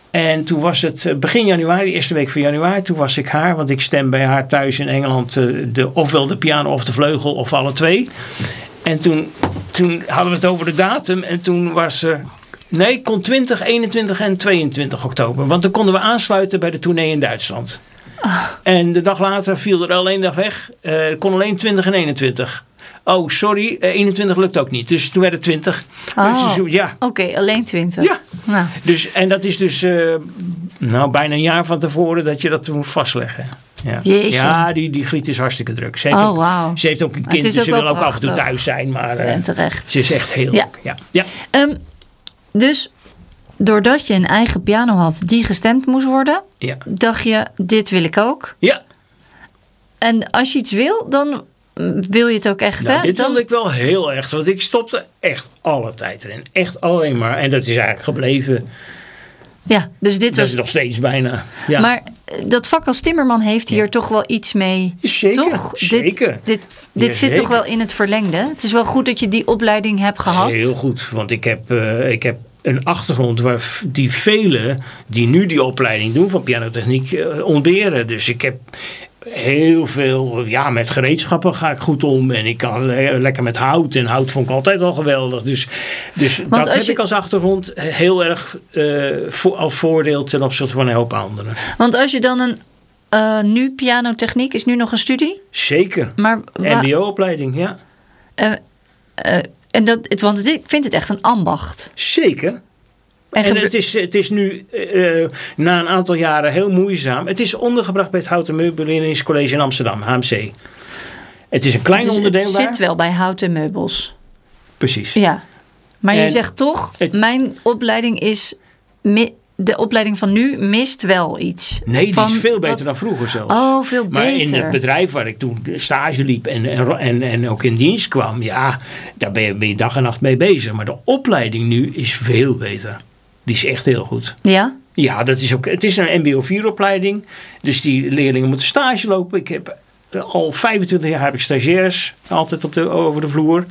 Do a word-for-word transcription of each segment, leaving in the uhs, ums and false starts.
En toen was het begin januari, eerste week van januari. Toen was ik haar, want ik stem bij haar thuis in Engeland. De, ofwel de piano of de vleugel of alle twee. En toen, toen hadden we het over de datum. En toen was er... Nee, kon twintig, eenentwintig en tweeëntwintig oktober. Want dan konden we aansluiten bij de tournee in Duitsland. Oh. En de dag later viel er alleen dag weg. Uh, kon alleen twintig en eenentwintig. Oh, sorry, eenentwintig lukt ook niet. Dus toen werd het twintig. Oh, dus, ja. Oké, okay, alleen twintig. Ja. Nou. Dus, en dat is dus uh, nou, bijna een jaar van tevoren dat je dat moet vastleggen. Ja, ja die, die Griet is hartstikke druk. Ze heeft, oh, ook, wow. ze heeft ook een kind, dus ze wil ook prachtig. af en toe thuis zijn. Maar uh, en terecht. Ze is echt heel ja. leuk. Ja. Ja. Um, dus doordat je een eigen piano had die gestemd moest worden, ja. dacht je, dit wil ik ook. Ja. En als je iets wil, dan wil je het ook echt, nou, hè? Dit dan... wilde ik wel heel erg. Want ik stopte echt alle tijd erin. Echt alleen maar. En dat is eigenlijk gebleven. Ja, dus dit dat was... is nog steeds bijna. Ja. Maar dat vak als timmerman heeft hier ja. toch wel iets mee. Zeker, toch? zeker. Dit, dit, dit ja, zit zeker. toch wel in het verlengde. Het is wel goed dat je die opleiding hebt gehad. Heel goed, want ik heb, uh, ik heb een achtergrond waar die velen die nu die opleiding doen van pianotechniek uh, ontberen. Dus ik heb heel veel, ja, met gereedschappen ga ik goed om. En ik kan le- lekker met hout. En hout vond ik altijd al geweldig. Dus, dus dat heb je... ik als achtergrond heel erg uh, voor, als voordeel ten opzichte van een hoop anderen. Want als je dan een, uh, nu pianotechniek, is nu nog een studie? Zeker. Maar wa- M B O-opleiding, ja. Uh, uh, en dat, want ik vind het echt een ambacht. Zeker. En, en het, is, het is nu uh, na een aantal jaren heel moeizaam. Het is ondergebracht bij het Houten Meubeleringscollege in Amsterdam, H M C. Het is een klein dus onderdeel het daar. Het zit wel bij Houten Meubels. Precies. Ja. Maar en je zegt toch, het, mijn opleiding is... De opleiding van nu mist wel iets. Nee, die van, is veel beter wat, dan vroeger zelfs. Oh, veel maar beter. Maar in het bedrijf waar ik toen stage liep en, en, en ook in dienst kwam... ja, daar ben je, ben je dag en nacht mee bezig. Maar de opleiding nu is veel beter. Die is echt heel goed. Ja? Ja, dat is ook, het is een M B O vier opleiding. Dus die leerlingen moeten stage lopen. Ik heb al vijfentwintig jaar heb ik stagiairs altijd op de, over de vloer.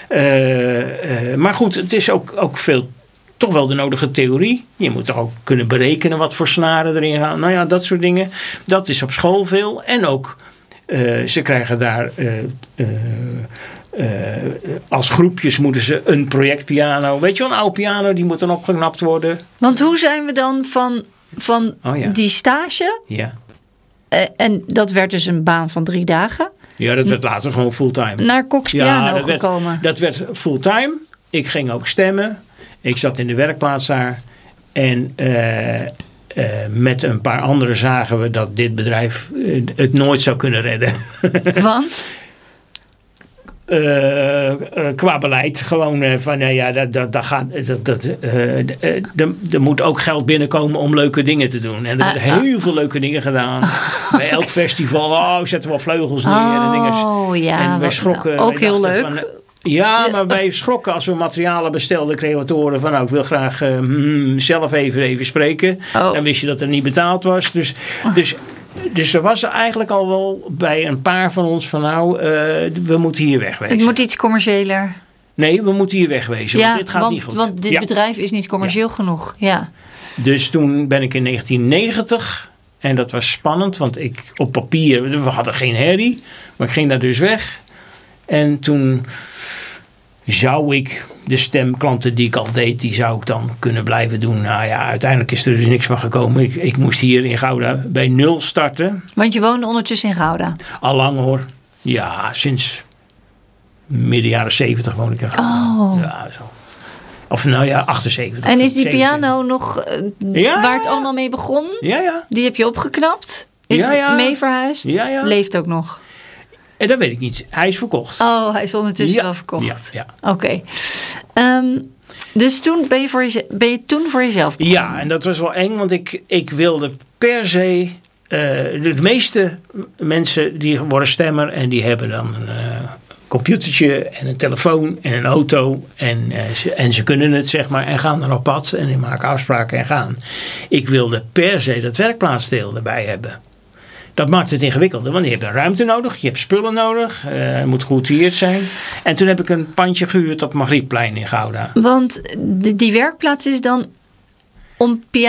Uh, uh, maar goed, het is ook, ook veel... toch wel de nodige theorie. Je moet toch ook kunnen berekenen wat voor snaren erin gaan. Nou ja, dat soort dingen. Dat is op school veel. En ook, uh, ze krijgen daar... Uh, uh, uh, als groepjes moeten ze een projectpiano. Weet je wel, een oude piano, die moet dan opgeknapt worden. Want hoe zijn we dan van, van oh ja. die stage... Ja. Uh, en dat werd dus een baan van drie dagen. Ja, dat werd later gewoon fulltime. Naar Cox Piano ja, dat gekomen. Werd, dat werd fulltime. Ik ging ook stemmen. Ik zat in de werkplaats daar. En uh, uh, met een paar anderen zagen we dat dit bedrijf uh, het nooit zou kunnen redden. Want? Uh, uh, qua beleid. Gewoon uh, van, nou ja, dat, dat, dat gaat, dat, dat, uh, uh, er moet ook geld binnenkomen om leuke dingen te doen. En er werden uh, uh. heel veel leuke dingen gedaan. Bij elk festival, oh, zetten we wel vleugels neer oh, en dingen. Ja, en wij schrokken. Ook wij heel leuk. Van, ja, maar wij schrokken als we materialen bestelden, creatoren van nou, ik wil graag uh, hmm, zelf even, even spreken. Oh. Dan wist je dat er niet betaald was. Dus, dus, dus er was eigenlijk al wel bij een paar van ons van nou, uh, we moeten hier wegwezen. Het moet iets commerciëler. Nee, we moeten hier wegwezen, ja, want dit gaat want, niet goed. Want dit ja. bedrijf is niet commercieel ja. genoeg. Ja. Dus toen ben ik in negentien negentig... en dat was spannend, want ik op papier, we hadden geen herrie, maar ik ging daar dus weg. En toen zou ik de stemklanten die ik al deed, die zou ik dan kunnen blijven doen. Nou ja, uiteindelijk is er dus niks van gekomen. Ik, ik moest hier in Gouda bij nul starten. Want je woonde ondertussen in Gouda? Al lang hoor. Ja, sinds midden jaren zeventig woon ik in Gouda. Oh. Ja, zo. Of nou ja, achtenzeventig. En is die piano nog uh, ja, waar het allemaal mee begon? Ja, ja. Die heb je opgeknapt? Is ja, ja. mee verhuisd? Ja, ja. Leeft ook nog? En dat weet ik niet. Hij is verkocht. Oh, hij is ondertussen ja. wel verkocht. Ja, ja. Oké. Okay. Um, dus toen ben je, voor je, ben je toen voor jezelf begonnen? Ja, en dat was wel eng. Want ik, ik wilde per se... Uh, de meeste mensen die worden stemmer en die hebben dan een uh, computertje en een telefoon en een auto. En, uh, ze, en ze kunnen het, zeg maar, en gaan dan op pad en die maken afspraken en gaan. Ik wilde per se dat werkplaatsdeel erbij hebben. Dat maakt het ingewikkelder, want je hebt een ruimte nodig, je hebt spullen nodig, uh, het moet geoutilleerd zijn. En toen heb ik een pandje gehuurd op Margrietplein in Gouda. Want die, die werkplaats is dan om piano